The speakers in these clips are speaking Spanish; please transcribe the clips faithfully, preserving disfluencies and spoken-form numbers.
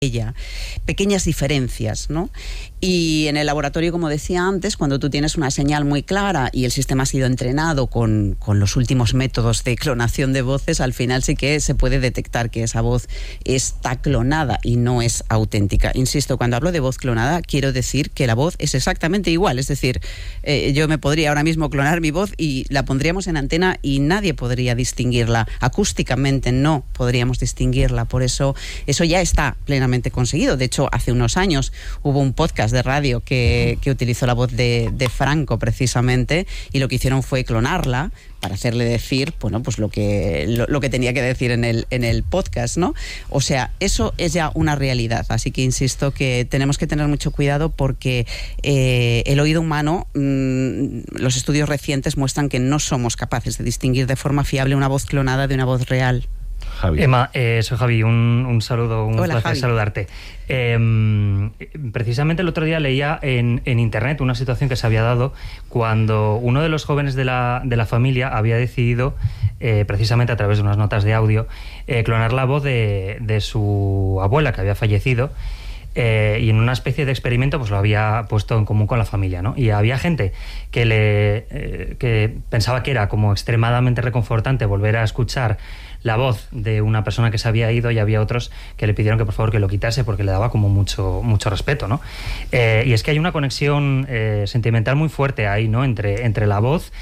ella, pequeñas diferencias, ¿no? Y en el laboratorio, como decía antes, cuando tú tienes una señal muy clara y el sistema ha sido entrenado con, con los últimos métodos de clonación de voces, al final sí que se puede detectar que esa voz está clonada y no es auténtica. Insisto, cuando hablo de voz clonada, quiero decir que la voz es exactamente igual. Es decir, eh, yo me podría ahora mismo clonar mi voz y la pondríamos en antena y nadie podría distinguirla. Acústicamente no podríamos distinguirla. Por eso, eso ya está plenamente conseguido. De hecho, hace unos años hubo un podcast de radio que, que utilizó la voz de, de Franco precisamente, y lo que hicieron fue clonarla para hacerle decir, bueno, pues lo que lo, lo que tenía que decir en el en el podcast, ¿no? O sea, eso es ya una realidad. Así que insisto que tenemos que tener mucho cuidado porque eh, el oído humano, mmm, los estudios recientes muestran que no somos capaces de distinguir de forma fiable una voz clonada de una voz real. Javi. Emma, eh, soy Javi, un, un saludo, un Hola, placer Javi. saludarte. Eh, precisamente el otro día leía en, en internet una situación que se había dado cuando uno de los jóvenes de la, de la familia había decidido, eh, precisamente a través de unas notas de audio, eh, clonar la voz de, de su abuela que había fallecido. Eh, y en una especie de experimento pues lo había puesto en común con la familia, ¿no? Y había gente que le eh, que pensaba que era como extremadamente reconfortante volver a escuchar la voz de una persona que se había ido, y había otros que le pidieron que por favor que lo quitase porque le daba como mucho mucho respeto, ¿no? Eh, y es que hay una conexión eh, sentimental muy fuerte ahí, ¿no? Entre, entre la voz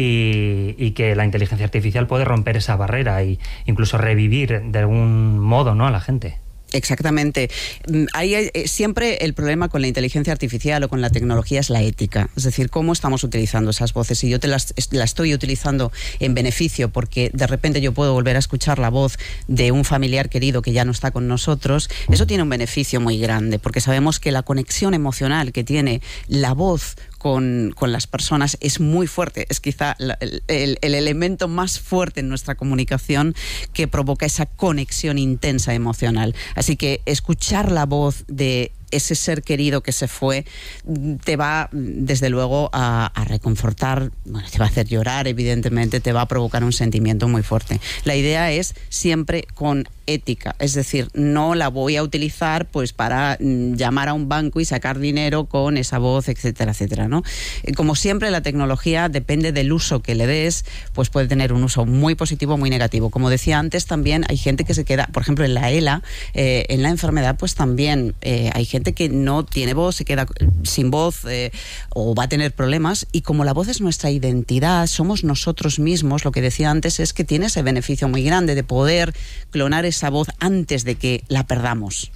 y, y que la inteligencia artificial puede romper esa barrera e incluso revivir de algún modo, ¿no? a la gente. Exactamente. Hay, hay siempre el problema con la inteligencia artificial o con la tecnología es la ética. Es decir, cómo estamos utilizando esas voces. Si yo te las, la estoy utilizando en beneficio porque de repente yo puedo volver a escuchar la voz de un familiar querido que ya no está con nosotros, eso tiene un beneficio muy grande, porque sabemos que la conexión emocional que tiene la voz Con, con las personas es muy fuerte. Es quizá la, el, el elemento más fuerte en nuestra comunicación que provoca esa conexión intensa emocional. Así que escuchar la voz de ese ser querido que se fue te va, desde luego, a, a reconfortar, bueno, te va a hacer llorar, evidentemente, te va a provocar un sentimiento muy fuerte. La idea es siempre con ética, es decir, no la voy a utilizar pues para mm, llamar a un banco y sacar dinero con esa voz, etcétera, etcétera, ¿no? Como siempre, la tecnología depende del uso que le des, pues puede tener un uso muy positivo o muy negativo. Como decía antes, también hay gente que se queda, por ejemplo, en la ELA, eh, en la enfermedad, pues también eh, hay gente que no tiene voz, se queda sin voz eh, o va a tener problemas, y como la voz es nuestra identidad, somos nosotros mismos, lo que decía antes es que tiene ese beneficio muy grande de poder clonar esa voz antes de que la perdamos.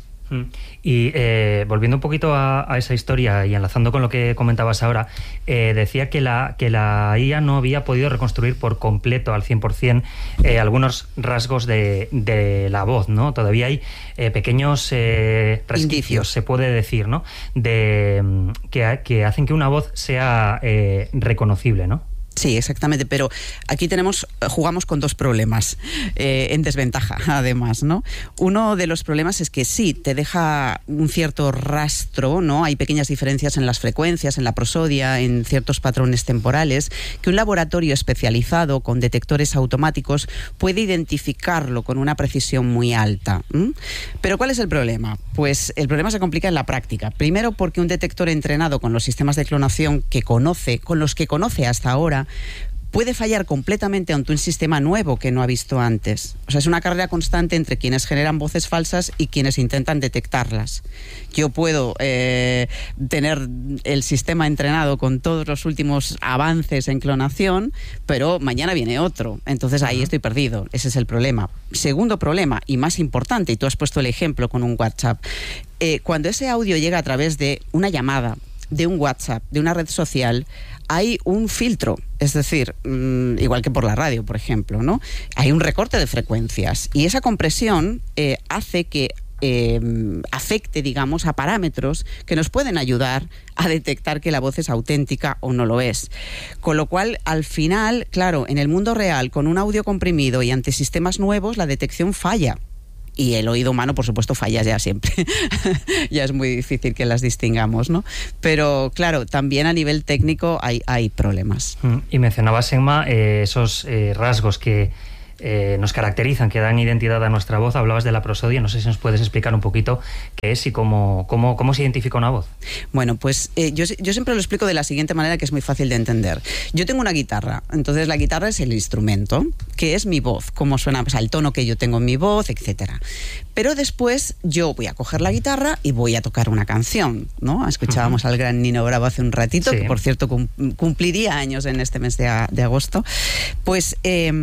Y eh, volviendo un poquito a, a esa historia y enlazando con lo que comentabas ahora, eh, decía que la, que la I A no había podido reconstruir por completo, al cien por ciento, eh, algunos rasgos de, de la voz, ¿no? Todavía hay eh, pequeños eh, resquicios, indicios, se puede decir, ¿no? De, que, que hacen que una voz sea eh, reconocible, ¿no? Sí, exactamente, pero aquí tenemos, jugamos con dos problemas eh, en desventaja, además, ¿no? Uno de los problemas es que sí, te deja un cierto rastro, ¿no? Hay pequeñas diferencias en las frecuencias, en la prosodia, en ciertos patrones temporales, que un laboratorio especializado con detectores automáticos puede identificarlo con una precisión muy alta. ¿Mm? Pero ¿cuál es el problema? Pues el problema se complica en la práctica. Primero porque un detector entrenado con los sistemas de clonación que conoce, con los que conoce hasta ahora, puede fallar completamente ante un sistema nuevo que no ha visto antes. O sea, es una carrera constante entre quienes generan voces falsas y quienes intentan detectarlas. Yo puedo eh, tener el sistema entrenado con todos los últimos avances en clonación, pero mañana viene otro. Entonces ahí estoy perdido. Ese es el problema. Segundo problema, y más importante, y tú has puesto el ejemplo con un WhatsApp, eh, cuando ese audio llega a través de una llamada, de un WhatsApp, de una red social, hay un filtro, es decir, mmm, igual que por la radio, por ejemplo, ¿no? Hay un recorte de frecuencias y esa compresión eh, hace que eh, afecte, digamos, a parámetros que nos pueden ayudar a detectar que la voz es auténtica o no lo es. Con lo cual, al final, claro, en el mundo real, con un audio comprimido y ante sistemas nuevos, la detección falla. Y el oído humano, por supuesto, falla ya siempre. Ya es muy difícil que las distingamos, ¿no? Pero, claro, también a nivel técnico hay, hay problemas. Y mencionabas, Emma, eh, esos eh, rasgos que eh, nos caracterizan, que dan identidad a nuestra voz. Hablabas de la prosodia, no sé si nos puedes explicar un poquito qué es y cómo, cómo, cómo se identifica una voz. Bueno, pues eh, yo, yo siempre lo explico de la siguiente manera, que es muy fácil de entender. Yo tengo una guitarra, entonces la guitarra es el instrumento, que es mi voz, cómo suena, o sea, el tono que yo tengo en mi voz, etcétera. Pero después yo voy a coger la guitarra y voy a tocar una canción, ¿no? Escuchábamos uh-huh. al gran Nino Bravo hace un ratito, sí. que por cierto cum- cumpliría años en este mes de, a- de agosto. Pues eh,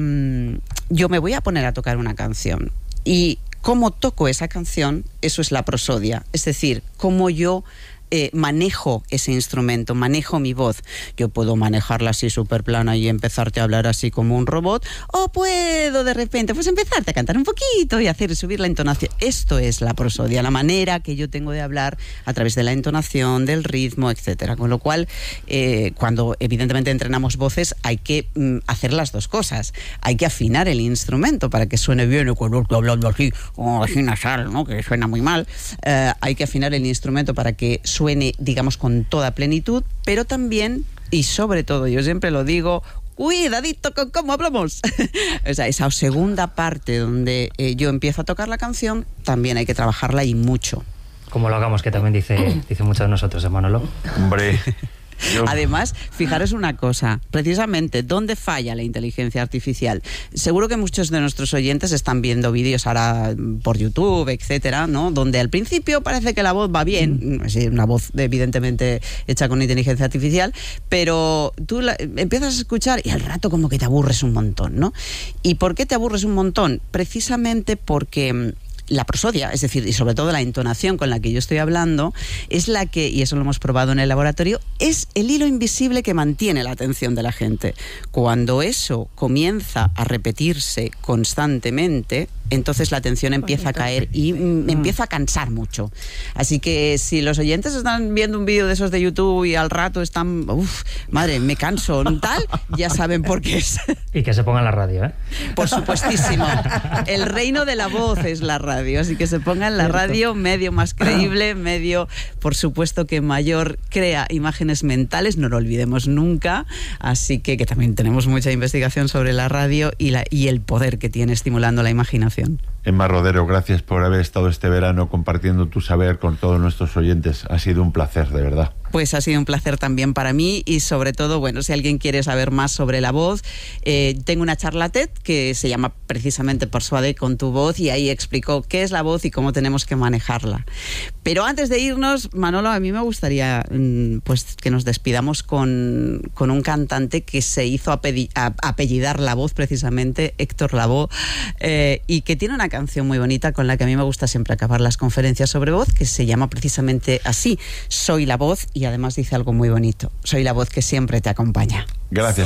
yo me voy a poner a tocar una canción. Y cómo toco esa canción, eso es la prosodia. Es decir, cómo yo Eh, manejo ese instrumento, manejo mi voz. Yo puedo manejarla así súper plana y empezarte a hablar así como un robot, o puedo de repente pues empezarte a cantar un poquito y hacer subir la entonación. Esto es la prosodia, la manera que yo tengo de hablar a través de la entonación, del ritmo, etcétera. Con lo cual, eh, cuando evidentemente entrenamos voces, hay que mm, hacer las dos cosas. Hay que afinar el instrumento para que suene bien, y cuando estoy hablando así, como así nasal, ¿no? Que suena muy mal. Eh, hay que afinar el instrumento para que suene, digamos, con toda plenitud, pero también, y sobre todo, yo siempre lo digo, cuidadito con cómo hablamos. O sea, esa segunda parte donde eh, yo empiezo a tocar la canción, también hay que trabajarla y mucho. Como lo hagamos, que también dice, dice mucho de nosotros, ¿eh, Manolo? Hombre... Yo... Además, fijaros una cosa, precisamente, ¿dónde falla la inteligencia artificial? Seguro que muchos de nuestros oyentes están viendo vídeos ahora por YouTube, etcétera, ¿no? Donde al principio parece que la voz va bien, es decir, una voz evidentemente hecha con inteligencia artificial, pero tú la, empiezas a escuchar y al rato como que te aburres un montón, ¿no? ¿Y por qué te aburres un montón? Precisamente porque la prosodia, es decir, y sobre todo la entonación con la que yo estoy hablando, es la que, y eso lo hemos probado en el laboratorio, es el hilo invisible que mantiene la atención de la gente. Cuando eso comienza a repetirse constantemente, entonces la atención empieza a caer y me empieza a cansar mucho. Así que si los oyentes están viendo un vídeo de esos de YouTube y al rato están, uff, madre, me canso, tal, ya saben por qué es. Y que se pongan la radio, ¿eh? Por supuestísimo. El reino de la voz es la radio, así que se pongan la radio, medio más creíble, medio, por supuesto, que mayor crea imágenes mentales, no lo olvidemos nunca, así que, que también tenemos mucha investigación sobre la radio y, la, y el poder que tiene estimulando la imaginación. Emma Rodero, gracias por haber estado este verano compartiendo tu saber con todos nuestros oyentes. Ha sido un placer, de verdad. Pues ha sido un placer también para mí y sobre todo, bueno, si alguien quiere saber más sobre la voz, eh, tengo una charla TED que se llama precisamente Persuade con tu voz y ahí explico qué es la voz y cómo tenemos que manejarla. Pero antes de irnos, Manolo, a mí me gustaría pues que nos despidamos con, con un cantante que se hizo apelli- a, apellidar la voz precisamente, Héctor Lavoe, eh, y que tiene una canción muy bonita con la que a mí me gusta siempre acabar las conferencias sobre voz, que se llama precisamente así, Soy la voz. Y además dice algo muy bonito. Soy la voz que siempre te acompaña. Gracias.